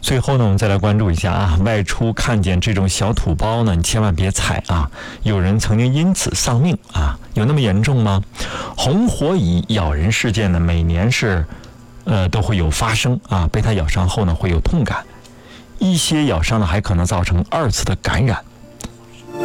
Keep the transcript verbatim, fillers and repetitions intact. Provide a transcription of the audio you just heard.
最后呢，我们再来关注一下啊，外出看见这种小土包呢，你千万别踩啊！有人曾经因此丧命啊，有那么严重吗？红火蚁咬人事件呢，每年是呃都会有发生啊，被它咬伤后呢会有痛感，一些咬伤呢还可能造成二次的感染。